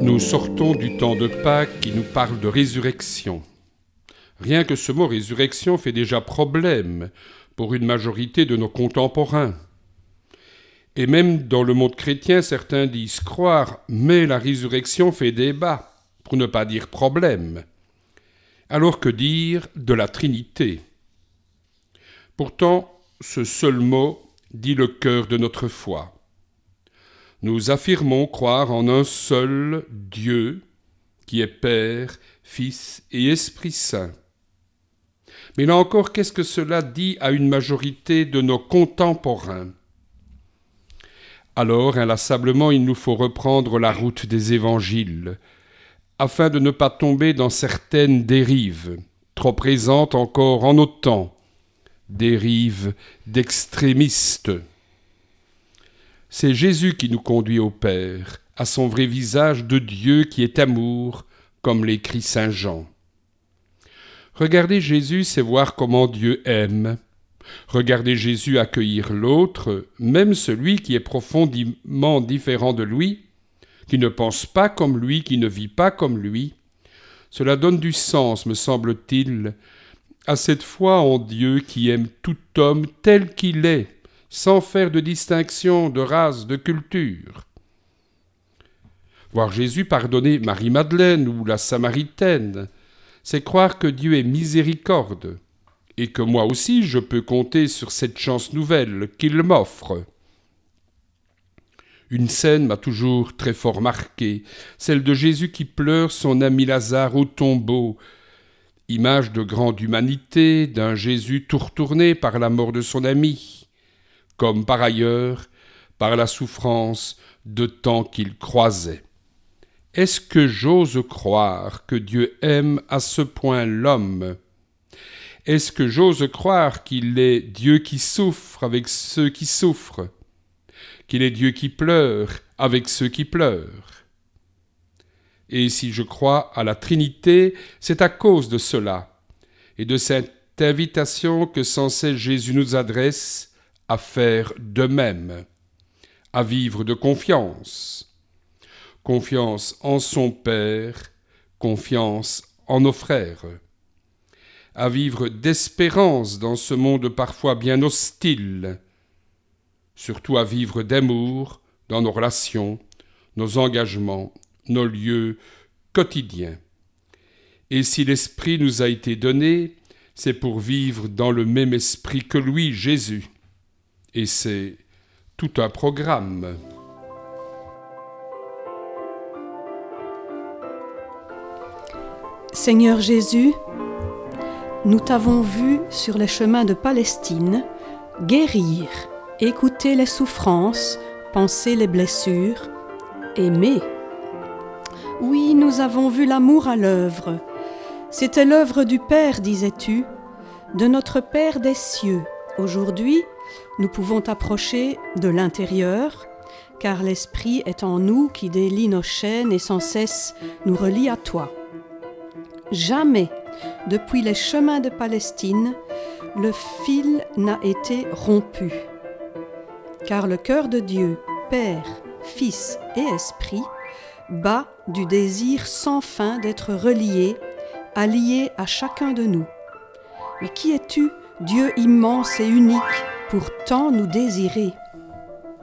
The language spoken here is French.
Nous sortons du temps de Pâques qui nous parle de résurrection. Rien que ce mot résurrection fait déjà problème pour une majorité de nos contemporains. Et même dans le monde chrétien, certains disent croire, mais la résurrection fait débat, pour ne pas dire problème. Alors que dire de la Trinité? Pourtant, ce seul mot dit le cœur de notre foi. Nous affirmons croire en un seul Dieu, qui est Père, Fils et Esprit Saint. Mais là encore, qu'est-ce que cela dit à une majorité de nos contemporains? Alors, inlassablement, il nous faut reprendre la route des évangiles, afin de ne pas tomber dans certaines dérives, trop présentes encore en nos temps, dérives d'extrémistes. C'est Jésus qui nous conduit au Père, à son vrai visage de Dieu qui est amour, comme l'écrit Saint Jean. Regarder Jésus, c'est voir comment Dieu aime. Regarder Jésus accueillir l'autre, même celui qui est profondément différent de lui, qui ne pense pas comme lui, qui ne vit pas comme lui. Cela donne du sens, me semble-t-il, à cette foi en Dieu qui aime tout homme tel qu'il est, sans faire de distinction de race, de culture. Voir Jésus pardonner Marie-Madeleine ou la Samaritaine, c'est croire que Dieu est miséricorde, et que moi aussi je peux compter sur cette chance nouvelle qu'il m'offre. Une scène m'a toujours très fort marqué, celle de Jésus qui pleure son ami Lazare au tombeau, image de grande humanité, d'un Jésus tout retourné par la mort de son ami, comme par ailleurs par la souffrance de tant qu'il croisait. Est-ce que j'ose croire que Dieu aime à ce point l'homme? Est-ce que j'ose croire qu'il est Dieu qui souffre avec ceux qui souffrent, qu'il est Dieu qui pleure avec ceux qui pleurent? Et si je crois à la Trinité, c'est à cause de cela, et de cette invitation que sans cesse Jésus nous adresse à faire de même, à vivre de confiance. Confiance en son Père, confiance en nos frères. À vivre d'espérance dans ce monde parfois bien hostile. Surtout à vivre d'amour dans nos relations, nos engagements, nos lieux quotidiens. Et si l'Esprit nous a été donné, c'est pour vivre dans le même esprit que lui, Jésus. Et c'est tout un programme. Seigneur Jésus, nous t'avons vu sur les chemins de Palestine guérir, écouter les souffrances, penser les blessures, aimer. Oui, nous avons vu l'amour à l'œuvre. C'était l'œuvre du Père, disais-tu, de notre Père des cieux. Aujourd'hui, nous pouvons t'approcher de l'intérieur, car l'Esprit est en nous qui délie nos chaînes et sans cesse nous relie à toi. Jamais, depuis les chemins de Palestine, le fil n'a été rompu. Car le cœur de Dieu, Père, Fils et Esprit, bat du désir sans fin d'être relié, allié à chacun de nous. Mais qui es-tu, Dieu immense et unique, pour tant nous désirer ?